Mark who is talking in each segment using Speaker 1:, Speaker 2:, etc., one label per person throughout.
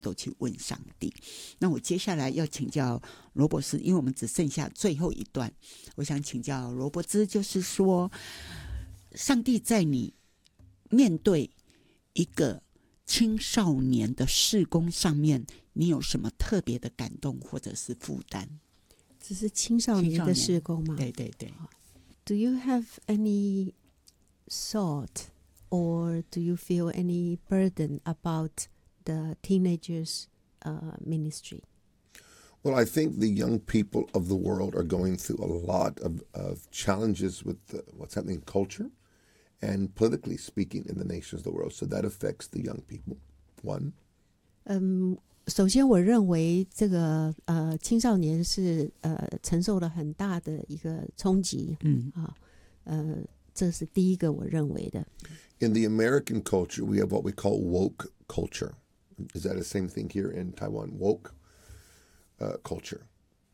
Speaker 1: 都去问上帝。那我接下来要请教罗博士，因为我们只剩下最后一段，我想请教罗伯兹，就是说上帝在你面对一个青少年的事工上面，你有什么特别的感动或者是负担？
Speaker 2: 这是青少年的事工吗？
Speaker 1: 对对对。
Speaker 2: Do you have any thought or do you feel any burden about the teenagers' ministry?
Speaker 3: Well, I think the young people of the world are going through a lot of challenges with what's happening in culture and politically speaking in the nations of the world. So that affects the young people. One.
Speaker 2: 首先我认为这个青少年是承受了很大的一个冲击，这是第一个我认为的。
Speaker 3: In the American culture, we have what we call woke culture. Is that the same thing here in Taiwan? Woke culture.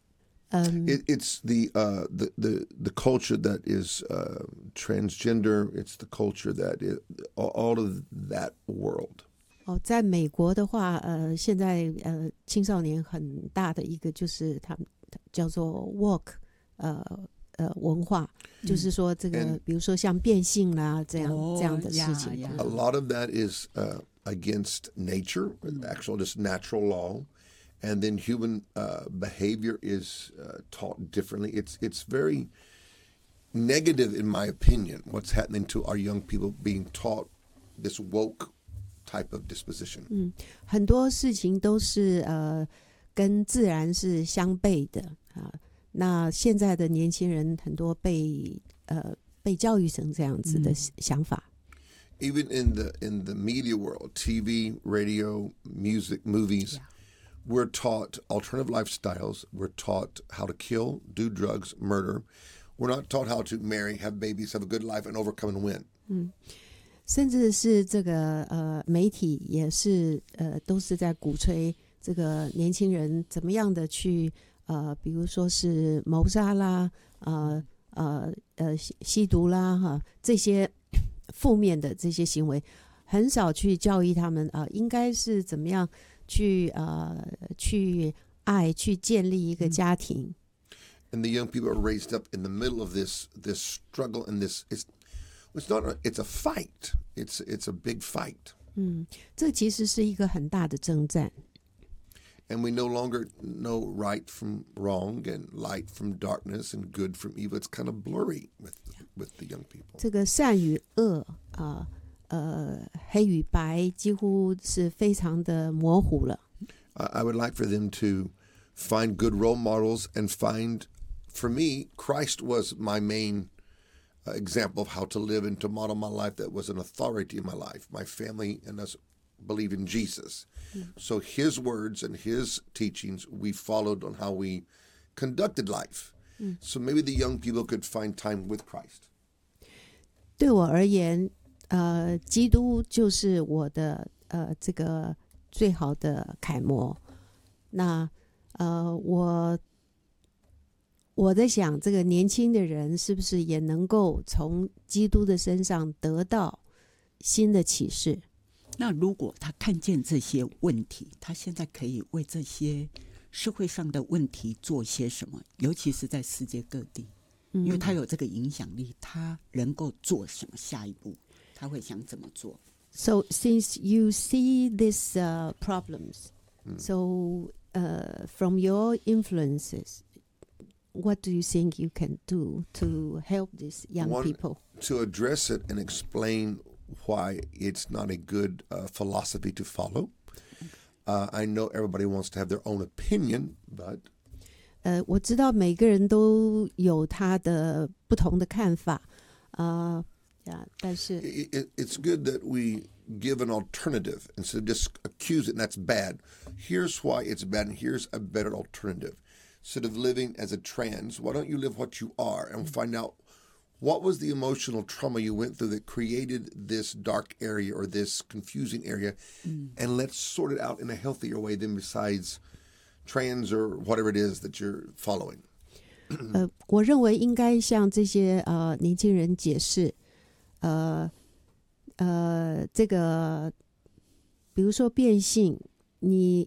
Speaker 3: It's the culture that is transgender. It's the culture that is all of that world.
Speaker 2: 在美国的话，现在青少年很大的一个就是他们叫做 woke 文化，就是说这个比如说像变性啦这样的事情。
Speaker 3: A lot of that is against nature, actual just natural law, and then human behavior is taught differently. It's very negative, in my opinion, what's happening to our young people being taught this woke type of disposition.
Speaker 2: 很多事情都是跟自然是相悖的啊。那现在的年轻人很多被教育成这样子的想法。
Speaker 3: Even in the media world, TV, radio, music, movies, we're taught alternative lifestyles. We're taught how to kill, do drugs, murder. We're not taught how to marry, have babies, have a good life, and overcome and win.
Speaker 2: 甚至是这个媒体也是都是在鼓吹这个年轻人怎么样的去比如说是谋杀啦，吸毒啦哈，这些负面的这些行为，很少去教育他们应该是怎么样去爱，去建立一个家庭。
Speaker 3: And the young people are raised up in the middle of this struggle and it's a fight. It's a big fight.
Speaker 2: 这其实是一个很大的征战。
Speaker 3: And we no longer know right from wrong and light from darkness and good from evil. It's kind of blurry with the young people.
Speaker 2: 这个善与恶黑与白几乎是非常的模糊了。
Speaker 3: I would like for them to find good role models and find, for me, Christ was my main example of how to live and to model my life that was an authority in my life. My family and us believe in Jesus. So his words and his teachings we followed on how we conducted life. So maybe the young people could find time with Christ.
Speaker 2: 对我而言，基督就是我的这个最好的楷模。那我在想，这个年轻的人是不是也能够从基督的身上得到新的启示？
Speaker 1: 那如果他看见这些问题，他现在可以为这些社会上的问题做些什么？尤其是在世界各地，因为他有这个影响力，他能够做什么？下一步他会想怎么做？
Speaker 2: So since you see these problems, so from your influences, what do you think you can do to help these young people?
Speaker 3: To address it and explain why it's not a good philosophy to follow. I know everybody wants to have their own opinion, but
Speaker 2: 我知道每个人都有他的不同的看法，但是
Speaker 3: it's good that we give an alternative instead of just accuse it and that's bad. Here's why it's bad and here's a better alternative. Instead of living as a trans, why don't you live what you are and find out what was the emotional trauma you went through that created this dark area or this confusing area, and let's sort it out in a healthier way than besides trans or whatever it is that you're following.
Speaker 2: 我认为应该向这些年轻人解释，这个比如说变性， 你